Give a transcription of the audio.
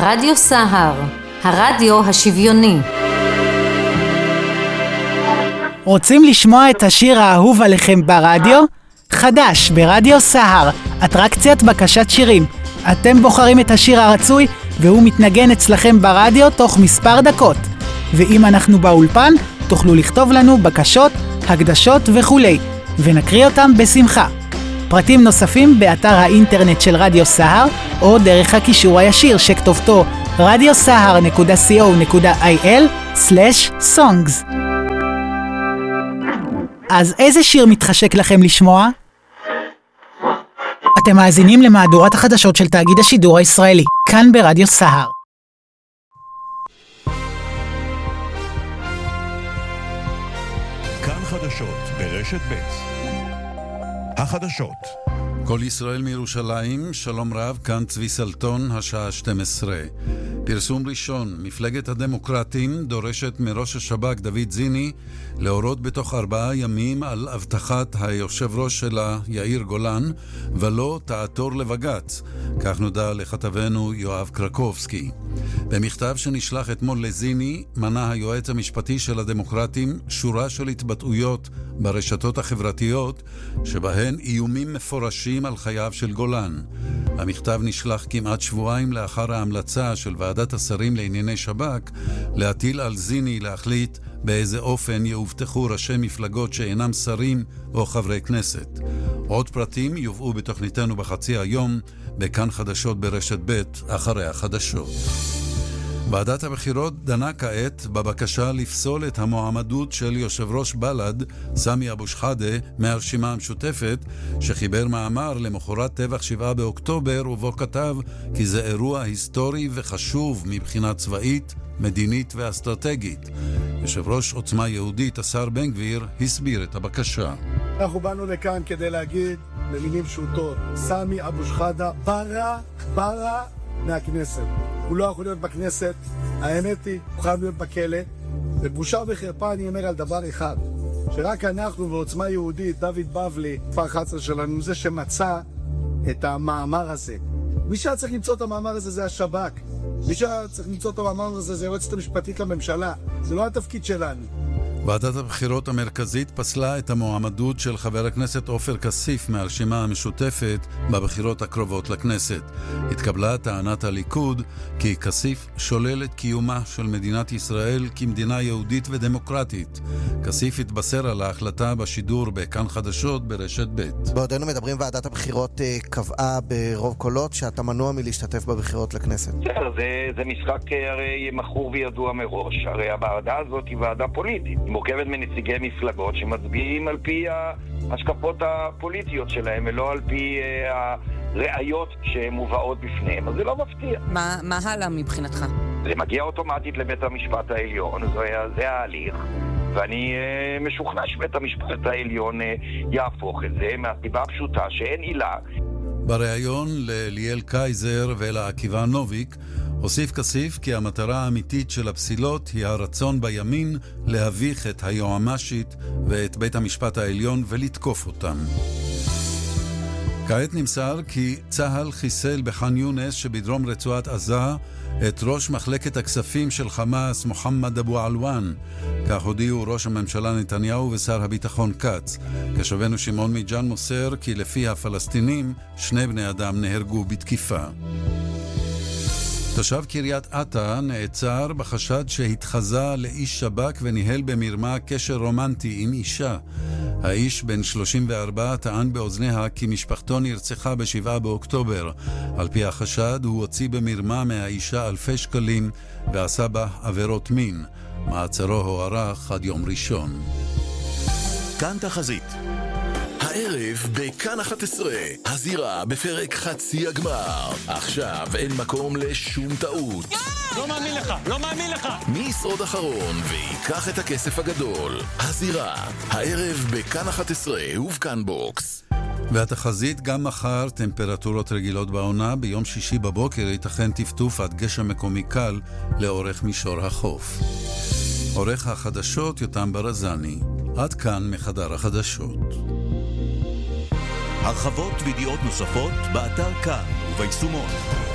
רדיו סהר, הרדיו השוויוני. רוצים לשמוע את השיר האהוב עליכם ברדיו? חדש ברדיו סהר, אטרקציית בקשת שירים. אתם בוחרים את השיר הרצוי והוא מתנגן אצלכם ברדיו תוך מספר דקות. ואם אנחנו באולפן, תוכלו לכתוב לנו בקשות, הקדשות וכולי, ונקריא אותם בשמחה. פרטים נוספים באתר האינטרנט של רדיו סהר, או דרך הקישור הישיר שכתובתו radiosahar.co.il/songs. אז איזה שיר מתחשק לכם לשמוע? אתם מאזינים למהדורת החדשות של תאגיד השידור הישראלי, כאן ברדיו סהר. כאן חדשות ברשת ב'. החדשות. כל ישראל מירושלים, שלום רב, כאן צבי סלטון, השעה 12. פרסום ראשון, מפלגת הדמוקרטים דורשת מראש השב"כ דוד זיני להורות בתוך 4 ימים על הבטחת היושב ראש שלה יאיר גולן, ולא תעתור לבג"ץ, כך נודע לכתבנו יואב קרקובסקי. במכתב שנשלח אתמול לזיני, מנה היועץ המשפטי של הדמוקרטים שורה של התבטאויות ברשתות החברתיות, שבהן איומים מפורשים על חייו של גולן. המכתב נשלח כמעט שבועיים לאחר ההמלצה של ועדת השרים לענייני שב"כ להטיל על זיני להחליט באיזה אופן יאובטחו ראשי מפלגות שאינם שרים או חברי כנסת. עוד פרטים יובאו בתוכניתנו בחצי היום, בכאן חדשות ברשת ב' אחרי החדשות. ועדת הבחירות דנה כעת בבקשה לפסול את המועמדות של יושב ראש בל"ד, סמי אבו שחאדה, מהרשימה המשותפת, שחיבר מאמר למחרת טבח 7 באוקטובר, ובו כתב כי זה אירוע היסטורי וחשוב מבחינה צבאית, מדינית ואסטרטגית. יושב ראש עוצמה יהודית, השר בן גביר, הסביר את הבקשה. אנחנו באנו לכאן כדי להגיד במילים פשוטות, סמי אבו שחאדה ברא מהכנסת. הוא לא יכול להיות בכנסת, האמת היא, הוא חייב להיות בכלא. ובושה וחרפה אני אומר על דבר אחד, שרק אנחנו ועוצמה יהודית, דוד בבלי, כפר 11 שלנו, זה שמצא את המאמר הזה. מי שהיה צריך למצוא את המאמר הזה זה השב"כ. מי שהיה צריך למצוא את המאמר הזה זה היועצת המשפטית לממשלה. זה לא התפקיד שלנו. ועדת הבחירות המרכזית פסלה את המועמדות של חבר הכנסת עופר כסיף מהרשימה המשותפת בבחירות הקרובות לכנסת. התקבלה טענת הליכוד כי כסיף שולל את קיומה של מדינת ישראל כמדינה יהודית ודמוקרטית. כסיף התבשר על ההחלטה בשידור בכאן חדשות ברשת ב'. בעודנו מדברים, ועדת הבחירות קבעה ברוב קולות שאתה מנוע מלהשתתף בבחירות לכנסת. זה משחק הרי מכור וידוע מראש. הרי הוועדה הזאת היא ועדה פוליטית. היא מורכבת מנציגי מפלגות שמצביעים על פי ההשקפות הפוליטיות שלהם ולא על פי הראיות שמובאות בפניהם. אז זה לא מפתיע. מה הלאה מבחינתך? זה מגיע אוטומטית לבית המשפט העליון, זה ההליך, ואני משוכנע שבית המשפט העליון יהפוך את זה מהסיבה הפשוטה שאין עילה. בריאיון לליאל קייזר ולעקיבא נוביק הוסיף כסיף כי המטרה האמיתית של הפסילות היא הרצון בימין להביך את היועמ"שית ואת בית המשפט העליון ולתקוף אותם. כעת נמסר כי צה"ל חיסל בח'אן יונס שבדרום רצועת עזה את ראש מחלקת הכספים של חמאס מוחמד אבו עלואן. כך הודיעו ראש הממשלה נתניהו ושר הביטחון קץ. כשבנו שמעון מיג'אן מוסר כי לפי הפלסטינים 2 בני אדם נהרגו בתקיפה. תושב קריית אתא נעצר בחשד שהתחזה לאיש שב"כ וניהל במרמה קשר רומנטי עם אישה. האיש בן 34 טען באוזניה כי משפחתו נרצחה ב7 באוקטובר. על פי החשד הוא הוציא במרמה מהאישה אלפי שקלים ועשה בה עבירות מין. מעצרו הוארך עד יום ראשון. כאן תחזית. הערב בכאן 11, הזירה בפרק חצי הגמר. עכשיו אין מקום לשום טעות. לא מאמין לך. מי ישרוד אחרון ויקח את הכסף הגדול? הזירה, הערב בכאן 11 ובכאן בוקס. והתחזית גם מחר טמפרטורות רגילות בעונה, ביום שישי בבוקר ייתכן טפטוף עד גשם מקומי קל לאורך מישור החוף. עורך החדשות יותם ברזני. עד כאן מחדר החדשות. הרחבות וידיעות נוספות באתר כאן וביישומון.